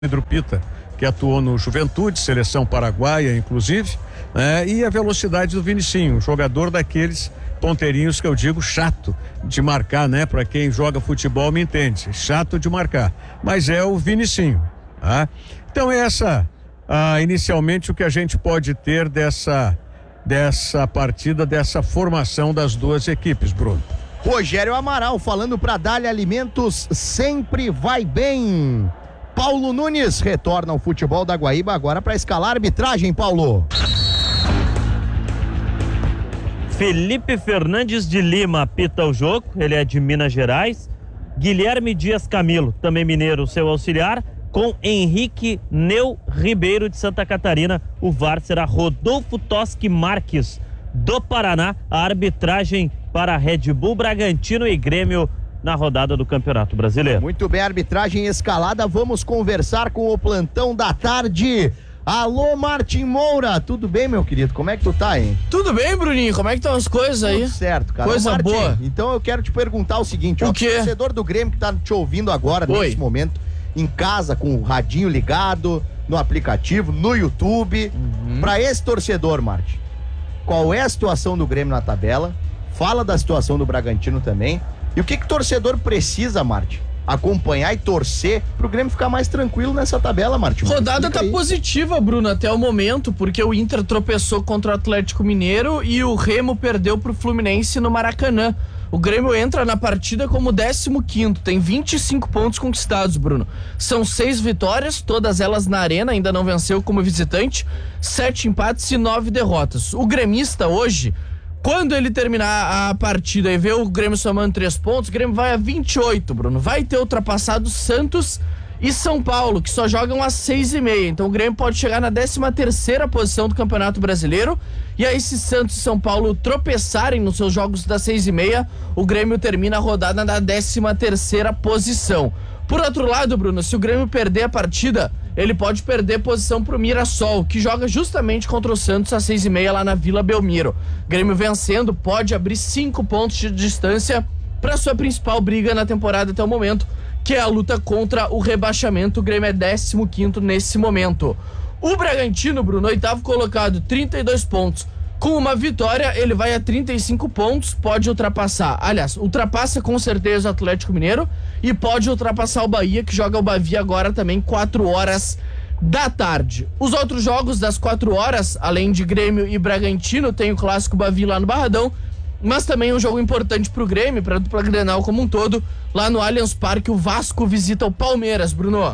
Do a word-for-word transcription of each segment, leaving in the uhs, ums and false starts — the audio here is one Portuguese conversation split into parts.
Pedro Pita, que atuou no Juventude, seleção paraguaia, inclusive, né? E a velocidade do Vinicinho, jogador daqueles ponteirinhos que eu digo chato de marcar, né? Para quem joga futebol me entende, chato de marcar, mas é o Vinicinho, tá? Então essa, ah, inicialmente o que a gente pode ter dessa, dessa partida, dessa formação das duas equipes, Bruno. Rogério Amaral falando para Dália Alimentos, sempre vai bem. Paulo Nunes retorna ao futebol da Guaíba agora para escalar a arbitragem, Paulo. Felipe Fernandes de Lima apita o jogo, ele é de Minas Gerais. Guilherme Dias Camilo, também mineiro, seu auxiliar, com Henrique Neu Ribeiro de Santa Catarina. O V A R será Rodolfo Toschi Marques do Paraná. A arbitragem para Red Bull, Bragantino e Grêmio na rodada do Campeonato Brasileiro. Muito bem, arbitragem escalada, vamos conversar com o plantão da tarde. Alô, Martin Moura, tudo bem, meu querido? Como é que tu tá, hein? Tudo bem, Bruninho, como é que estão as coisas aí? Tudo certo, cara. Coisa Martin, boa. Então eu quero te perguntar o seguinte, o ó, quê? O torcedor do Grêmio que tá te ouvindo agora, Oi. nesse momento, em casa, com o radinho ligado, no aplicativo, no YouTube, uhum. Pra esse torcedor, Martin, qual é a situação do Grêmio na tabela? Fala da situação do Bragantino também. E o que que o torcedor precisa, Martin? Acompanhar e torcer pro Grêmio ficar mais tranquilo nessa tabela, Martin. Rodada tá aí positiva, Bruno, até o momento, porque o Inter tropeçou contra o Atlético Mineiro e o Remo perdeu pro Fluminense no Maracanã. O Grêmio entra na partida como décimo quinto, tem vinte e cinco pontos conquistados, Bruno. São seis vitórias, todas elas na arena, ainda não venceu como visitante, sete empates e nove derrotas. O gremista hoje, quando ele terminar a partida e ver o Grêmio somando três pontos, o Grêmio vai a vinte e oito, Bruno. Vai ter ultrapassado Santos e São Paulo, que só jogam às seis e meia. Então o Grêmio pode chegar na décima terceira posição do Campeonato Brasileiro. E aí, se Santos e São Paulo tropeçarem nos seus jogos das seis e meia, o Grêmio termina a rodada na décima terceira posição. Por outro lado, Bruno, se o Grêmio perder a partida, ele pode perder posição pro Mirassol, que joga justamente contra o Santos às seis e meia lá na Vila Belmiro. Grêmio vencendo pode abrir cinco pontos de distância para sua principal briga na temporada até o momento, que é a luta contra o rebaixamento. O Grêmio é décimo quinto nesse momento. O Bragantino, Bruno, oitavo colocado, trinta e dois pontos. Com uma vitória, ele vai a trinta e cinco pontos, pode ultrapassar, aliás, ultrapassa com certeza o Atlético Mineiro e pode ultrapassar o Bahia, que joga o Bavi agora também, quatro horas da tarde. Os outros jogos das quatro horas, além de Grêmio e Bragantino, tem o clássico Bavi lá no Barradão, mas também um jogo importante pro Grêmio, pra dupla Grenal como um todo, lá no Allianz Parque, o Vasco visita o Palmeiras, Bruno.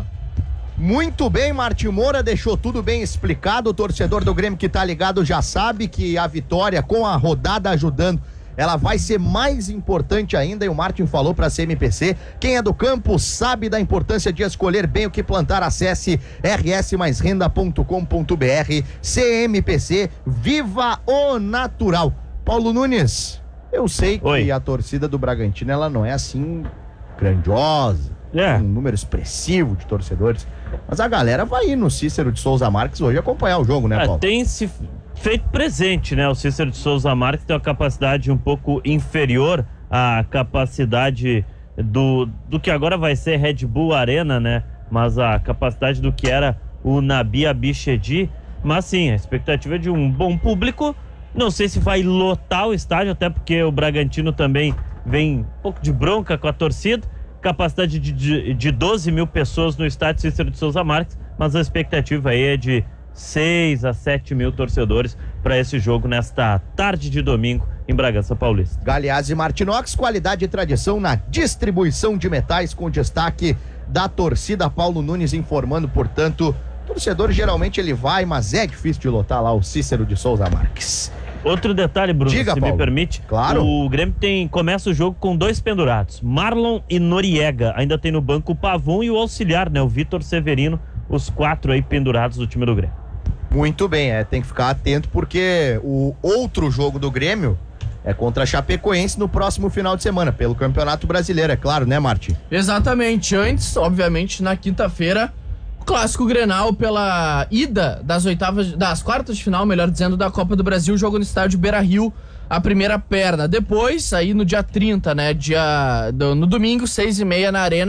Muito bem, Martin Moura deixou tudo bem explicado. O torcedor do Grêmio que tá ligado já sabe que a vitória, com a rodada ajudando, ela vai ser mais importante ainda. E o Martin falou pra C M P C, quem é do campo sabe da importância de escolher bem o que plantar. Acesse r s mais renda ponto com ponto b r. C M P C, viva o natural. Paulo Nunes, eu sei que Oi. a torcida do Bragantino, ela não é assim grandiosa, É. um número expressivo de torcedores, mas a galera vai ir no Cícero de Souza Marques hoje acompanhar o jogo, né, É, Paulo? tem se feito presente, né? O Cícero de Souza Marques tem uma capacidade um pouco inferior à capacidade do, do que agora vai ser Red Bull Arena, né? Mas a capacidade do que era o Nabi Abichedi. Mas sim, a expectativa é de um bom público. Não sei se vai lotar o estádio, até porque o Bragantino também vem um pouco de bronca com a torcida. Capacidade de, de, de doze mil pessoas no estádio Cícero de Souza Marques, mas a expectativa aí é de seis a sete mil torcedores para esse jogo nesta tarde de domingo em Bragança Paulista. Galeazzi Martinox, qualidade e tradição na distribuição de metais, com destaque da torcida. Paulo Nunes informando, portanto, torcedor geralmente ele vai, mas é difícil de lotar lá o Cícero de Souza Marques. Outro detalhe, Bruno, Diga, se Paulo. me permite. Claro. O Grêmio tem, começa o jogo com dois pendurados, Marlon e Noriega. Ainda tem no banco o Pavon e o auxiliar, né? O Vitor Severino, os quatro aí pendurados do time do Grêmio. Muito bem, é, tem que ficar atento porque o outro jogo do Grêmio é contra a Chapecoense no próximo final de semana, pelo Campeonato Brasileiro, é claro, né, Martin? Exatamente, antes, obviamente, na quinta-feira, clássico Grenal pela ida das oitavas, das quartas de final, melhor dizendo, da Copa do Brasil, jogo no estádio Beira-Rio, a primeira perna. Depois, aí no dia trinta, né, dia, do, no domingo, seis e meia, na Arena,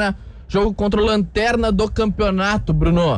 jogo contra o Lanterna do campeonato, Bruno.